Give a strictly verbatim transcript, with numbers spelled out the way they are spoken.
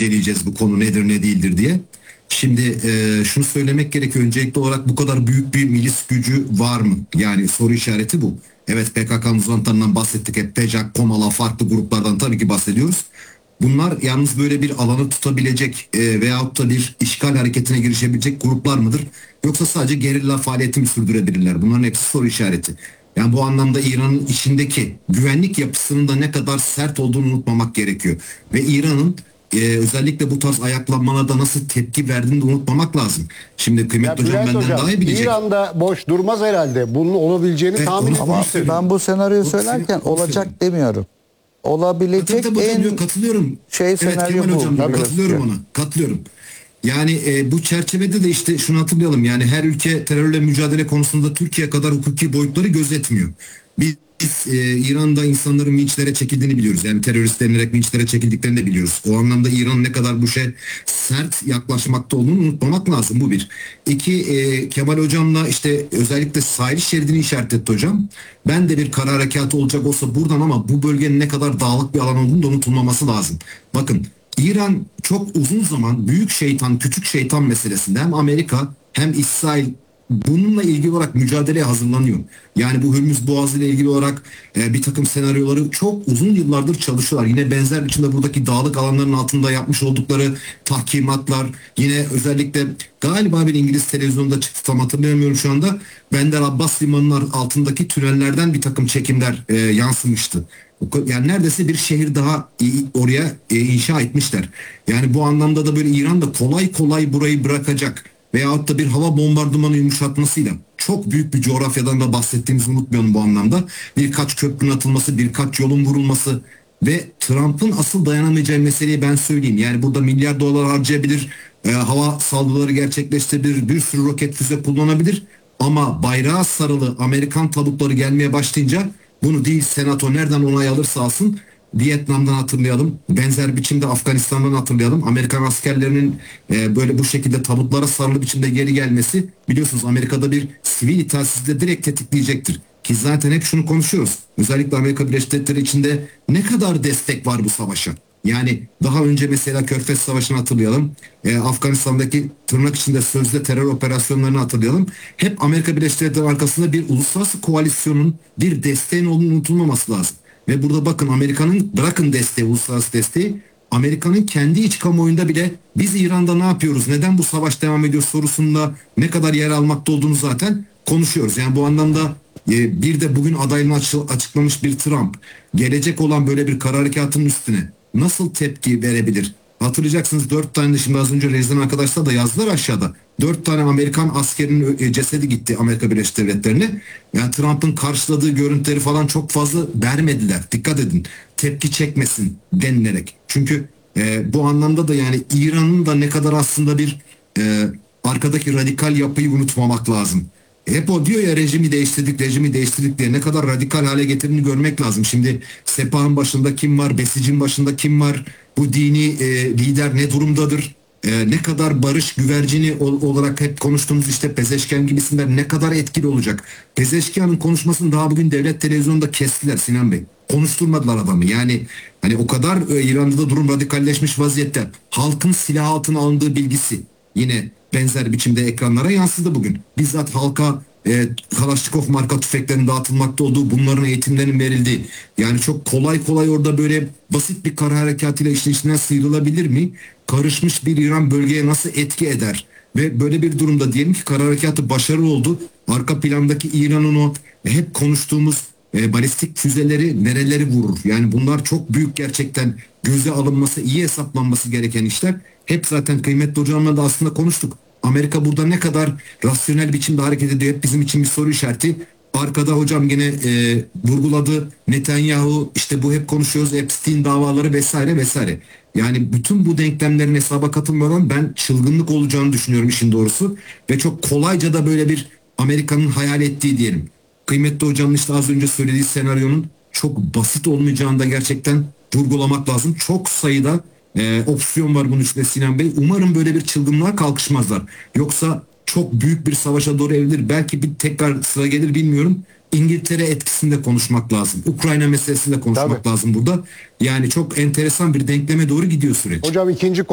inceleyeceğiz bu konu nedir ne değildir diye. Şimdi e, şunu söylemek gerekiyor. Öncelikli olarak bu kadar büyük bir milis gücü var mı? Yani soru işareti bu. Evet, P K K'nın uzantılarından bahsettik. Hep PEJAK, KOMALA farklı gruplardan tabii ki bahsediyoruz. Bunlar yalnız böyle bir alanı tutabilecek e, veyahut da bir işgal hareketine girişebilecek gruplar mıdır? Yoksa sadece gerilla faaliyeti mi sürdürebilirler? Bunların hepsi soru işareti. Yani bu anlamda İran'ın içindeki güvenlik yapısının da ne kadar sert olduğunu unutmamak gerekiyor. Ve İran'ın e, özellikle bu tarz ayaklanmalara da nasıl tepki verdiğini de unutmamak lazım. Şimdi kıymetli Ya hocam Bülent benden Hocam, daha iyi bilecek. İran'da boş durmaz herhalde. Bunun olabileceğini Evet, tahmin onu- ediyorum. Ama söylüyorum. ben bu senaryoyu Bunu söylerken söylüyorum, onu olacak söylüyorum. demiyorum. Olabilecek Tabii, tabii hocam, en diyor, katılıyorum. şey Evet senaryo Kemal bu. hocam, gibi katılıyorum gözüküyor. ona. Katılıyorum. Yani e, bu çerçevede de işte şunu hatırlayalım. Yani her ülke terörle mücadele konusunda Türkiye kadar hukuki boyutları gözetmiyor. Biz e, İran'da insanların vinçlere çekildiğini biliyoruz. Yani terörist denilerek vinçlere çekildiklerini de biliyoruz. O anlamda İran ne kadar bu şey sert yaklaşmakta olduğunu unutmamak lazım. Bu bir. İki, e, Kemal hocamla işte özellikle sahil şeridini işaret etti hocam. Ben de bir kara harekatı olacak olsa buradan, ama bu bölgenin ne kadar dağlık bir alan olduğunu da unutulmaması lazım. Bakın, İran çok uzun zaman büyük şeytan, küçük şeytan meselesinde hem Amerika hem İsrail bununla ilgili olarak mücadeleye hazırlanıyor. Yani bu Hürmüz Boğazı ile ilgili olarak e, bir takım senaryoları çok uzun yıllardır çalışıyorlar. Yine benzer biçimde buradaki dağlık alanların altında yapmış oldukları tahkimatlar, yine özellikle galiba bir İngiliz televizyonda çıktı, tam hatırlayamıyorum şu anda. Bender Abbas limanının altındaki tünellerden bir takım çekimler e, yansımıştı. Yani neredeyse bir şehir daha oraya e, inşa etmişler. Yani bu anlamda da böyle İran da kolay kolay burayı bırakacak veyahut da bir hava bombardımanı yumuşatmasıyla çok büyük bir coğrafyadan da bahsettiğimizi unutmayalım bu anlamda. Birkaç köprünün atılması, birkaç yolun vurulması ve Trump'ın asıl dayanamayacağı meseleyi ben söyleyeyim. Yani burada milyar dolar harcayabilir, e, hava saldırıları gerçekleştirebilir, bir sürü roket füze kullanabilir. Ama bayrağı sarılı Amerikan tabutları gelmeye başlayınca bunu değil senato nereden onay alırsa alsın, Vietnam'dan hatırlayalım, benzer biçimde Afganistan'dan hatırlayalım. Amerikan askerlerinin e, böyle bu şekilde tabutlara sarılı biçimde geri gelmesi, biliyorsunuz Amerika'da bir sivil itaatsizliği de direkt tetikleyecektir. Ki zaten hep şunu konuşuyoruz. Özellikle Amerika Birleşik Devletleri içinde ne kadar destek var bu savaşa? Yani daha önce mesela Körfez Savaşı'nı hatırlayalım. E, Afganistan'daki tırnak içinde sözde terör operasyonlarını hatırlayalım. Hep Amerika Birleşik Devletleri arkasında bir uluslararası koalisyonun bir desteğin olduğunu unutulmaması lazım. Ve burada bakın, Amerika'nın bırakın desteği, uluslararası desteği, Amerika'nın kendi iç kamuoyunda bile biz İran'da ne yapıyoruz, neden bu savaş devam ediyor sorusunda ne kadar yer almakta olduğunu zaten konuşuyoruz. Yani bu anlamda e, bir de bugün adaylığını açıklamış bir Trump, gelecek olan böyle bir kara harekatının üstüne nasıl tepki verebilir? Hatırlayacaksınız, dört tane de şimdi az önce Rezan arkadaşlar da yazdılar aşağıda. Dört tane Amerikan askerinin cesedi gitti Amerika Birleşik Devletleri'ne. Yani Trump'ın karşıladığı görüntüleri falan çok fazla vermediler. Dikkat edin. Tepki çekmesin denilerek. Çünkü e, bu anlamda da yani İran'ın da ne kadar aslında bir e, arkadaki radikal yapıyı unutmamak lazım. Hep o diyor ya, rejimi değiştirdik, rejimi değiştirdik diye, ne kadar radikal hale getirdiğini görmek lazım. Şimdi Sepah'ın başında kim var, Besic'in başında kim var, bu dini e, lider ne durumdadır, e, ne kadar barış güvercini ol, olarak hep konuştuğumuz işte Pezeşkian gibisinden ne kadar etkili olacak. Pezeşkian'ın konuşmasını daha bugün devlet televizyonunda kestiler Sinan Bey. Konuşturmadılar adamı. Yani hani o kadar e, İran'da da durum radikalleşmiş vaziyette. Halkın silah altına alındığı bilgisi yine benzer biçimde ekranlara yansıdı bugün. Bizzat halka e, Kalaşnikov marka tüfeklerin dağıtılmakta olduğu, bunların eğitimlerinin verildiği, yani çok kolay kolay orada böyle basit bir kara harekatıyla işin içinden sıyrılabilir mi? Karışmış bir İran bölgeye nasıl etki eder? Ve böyle bir durumda diyelim ki kara harekatı başarılı oldu. Arka plandaki İran'ın o hep konuştuğumuz e, balistik füzeleri nereleri vurur? Yani bunlar çok büyük, gerçekten göze alınması, iyi hesaplanması gereken işler. Hep zaten kıymetli hocamla da aslında konuştuk. Amerika burada ne kadar rasyonel biçimde hareket ediyor, hep bizim için bir soru işareti. Arkada hocam yine e, vurguladı, Netanyahu, işte bu hep konuşuyoruz, Epstein davaları vesaire vesaire. Yani bütün bu denklemlerin hesaba katılmadan ben çılgınlık olacağını düşünüyorum işin doğrusu. Ve çok kolayca da böyle bir Amerika'nın hayal ettiği diyelim. Kıymetli hocamın işte az önce söylediği senaryonun çok basit olmayacağını da gerçekten vurgulamak lazım. Çok sayıda e, opsiyon var bunun üstüne Sinan Bey. Umarım böyle bir çılgınlığa kalkışmazlar. Yoksa çok büyük bir savaşa doğru evrilir. Belki bir tekrar sıra gelir, bilmiyorum. İngiltere etkisinde konuşmak lazım. Ukrayna meselesinde konuşmak Tabii. lazım burada. Yani çok enteresan bir denkleme doğru gidiyor süreç. Hocam ikinci